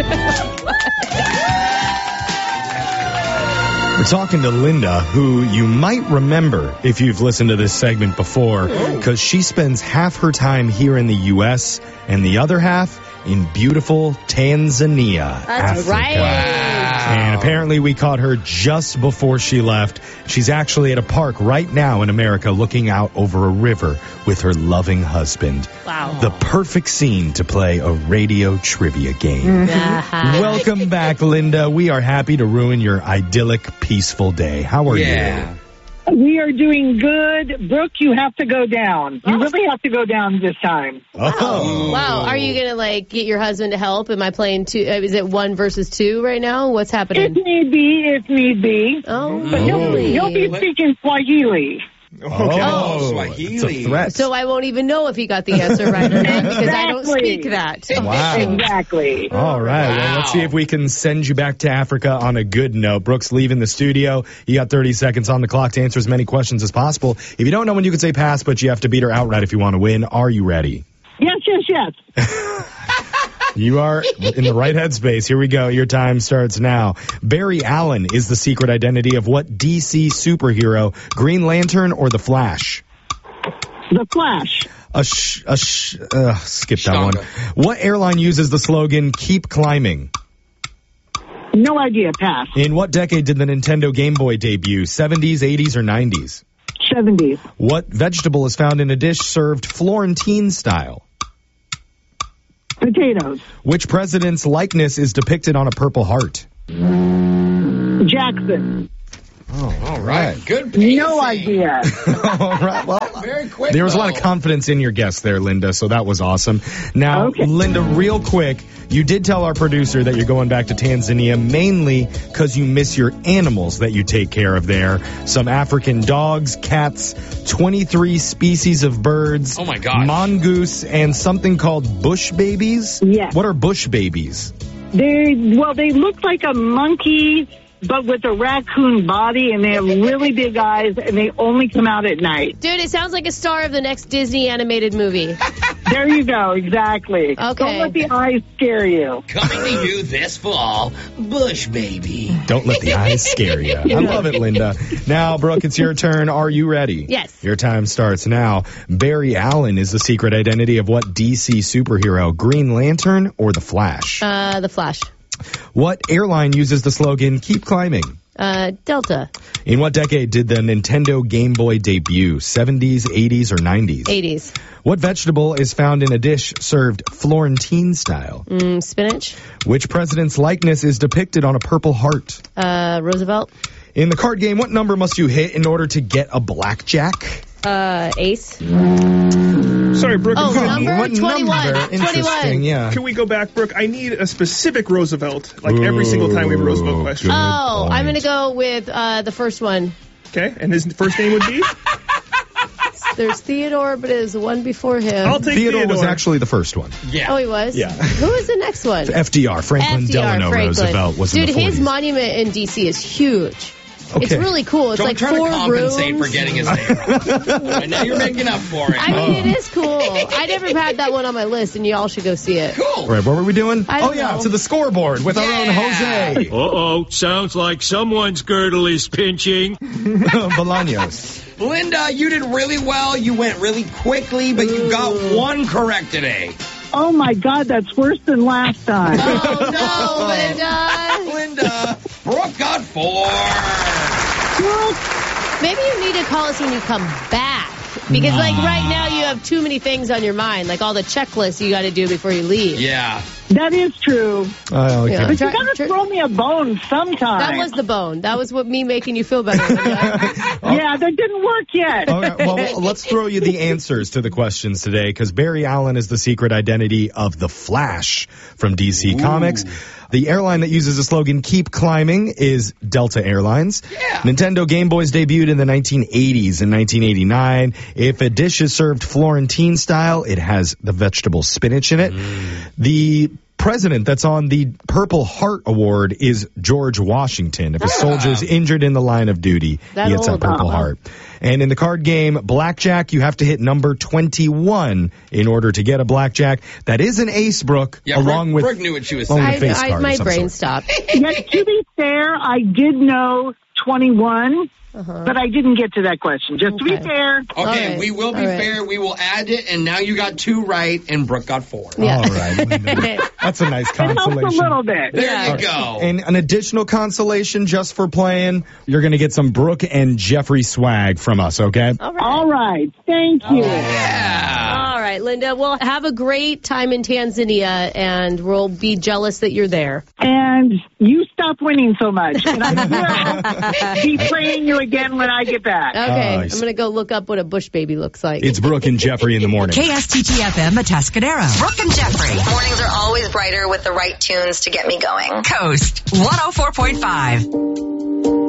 We're talking to Linda, who you might remember if you've listened to this segment before, because she spends half her time here in the U.S. and the other half in beautiful Tanzania. That's Africa. right. Wow. And apparently we caught her just before she left. She's actually at a park right now in America looking out over a river with her loving husband. Wow. The perfect scene to play a radio trivia game. Welcome back, Linda. We are happy to ruin your idyllic, peaceful day. How are you? We are doing good. Brooke, you have to go down. You really have to go down this time. Oh. Wow. Are you going to, like, get your husband to help? Am I playing two? Is it 1 versus 2 right now? What's happening? If need be. Oh, But he'll be speaking Swahili. Oh, Swahili. it's a threat. So I won't even know if he got the answer right or not because I don't Exactly. speak that. Wow. Exactly. All right. Well, Wow. let's see if we can send you back to Africa on a good note. Brooke's leaving the studio. You got 30 seconds on the clock to answer as many questions as possible. If you don't know when, you can say pass, but you have to beat her outright if you want to win. Are you ready? Yes. You are in the right headspace. Here we go. Your time starts now. Barry Allen is the secret identity of what DC superhero? Green Lantern or The Flash? The Flash. Skip that one. Stonga. What airline uses the slogan, keep climbing? No idea. Pass. In what decade did the Nintendo Game Boy debut? 70s, 80s, or 90s? 70s. What vegetable is found in a dish served Florentine style? Potatoes. Which president's likeness is depicted on a Purple Heart? Jackson. All Right. Good pacing. No idea. All right. Well, Very quick. there was a lot of though. confidence in your guess there, Linda, so that was awesome. Now, Okay. Linda, real quick, you did tell our producer that you're going back to Tanzania mainly because you miss your animals that you take care of there. Some African dogs, cats, 23 species of birds. Oh, my gosh. Mongoose, and something called bush babies? Yes. What are bush babies? They look like a monkey, but with a raccoon body, and they have really big eyes, and they only come out at night. Dude, it sounds like a star of the next Disney animated movie. There you go. Exactly. Okay. Don't let the eyes scare you. Coming to you this fall, Bush Baby. Don't let the eyes scare you. I love it, Linda. Now, Brooke, it's your turn. Are you ready? Yes. Your time starts now. Barry Allen is the secret identity of what DC superhero? Green Lantern or The Flash? The Flash. What airline uses the slogan, keep climbing? Delta. In what decade did the Nintendo Game Boy debut? 70s, 80s, or 90s? 80s. What vegetable is found in a dish served Florentine style? Spinach. Which president's likeness is depicted on a Purple Heart? Roosevelt. In the card game, what number must you hit in order to get a blackjack? Ace. Sorry, Brooke. Oh, can, number? What 21. number? 21. Interesting, yeah. can we go back, Brooke? I need a specific Roosevelt, like every single time we have a Roosevelt question. Good Oh, I'm going to point. go with the first one. Okay, and his first name would be? There's Theodore, but it was the one before him. I'll take Theodore was Theodore. actually the first one. Yeah. Oh, he was? Yeah. Who was the next one? FDR, Franklin Delano Roosevelt, was Dude, in the 40s. his monument in D.C. is huge. It's Okay. really cool. It's Don't like try 4 to compensate rooms. for getting his name wrong. Right now you're making up for it. I mean, it is cool. I never had that one on my list, and y'all should go see it. Cool. All right, what were we doing? I don't Oh, yeah, know. to the scoreboard with our own Jose Uh-oh, sounds like someone's girdle is pinching. Bolaños. Linda, you did really well. You went really quickly, but you got one correct today. Oh, my God, that's worse than last time. Oh, no, Linda. Linda, Brooke got 4. Maybe you need to call us when you come back. Because, like, right now you have too many things on your mind, like all the checklists you got to do before you leave. Yeah. That is true. Oh, okay. Yeah. But you got to throw me a bone sometime. That was the bone. That was what me making you feel better. Linda. Yeah, that didn't work yet. All right, well, let's throw you the answers to the questions today because Barry Allen is the secret identity of The Flash from DC Comics. The airline that uses the slogan Keep Climbing is Delta Airlines. Yeah. Nintendo Game Boys debuted in the 1980s and 1989. If a dish is served Florentine style, it has the vegetable spinach in it. The president that's on the Purple Heart Award is George Washington. If a soldier's injured in the line of duty, That he gets a old. Purple Heart. And in the card game Blackjack, you have to hit number 21 in order to get a blackjack. That is an ace, Brooke, Yeah, along with Brooke knew what she was along saying. with face card of My some brain sort. stopped. Yeah, to be fair, I did know 21, but I didn't get to that question. Just to be Okay. fair. Okay, All right. we will be All right. fair. We will add it, and now you got 2 right, and Brooke got 4. Yeah. All right. That's a nice It helps a consolation. little bit. There Yeah. you go. And an additional consolation just for playing, you're going to get some Brooke and Jeffrey swag from us, okay? All right. Thank you. Yeah. All right, Linda. Well, have a great time in Tanzania, and we'll be jealous that you're there. And you stop winning so much. And I will be playing you again when I get back. Okay, Nice. I'm going to go look up what a bush baby looks like. It's Brooke and Jeffrey in the morning. KSTT-FM Atascadero. Brooke and Jeffrey. Mornings are always brighter with the right tunes to get me going. Coast 104.5.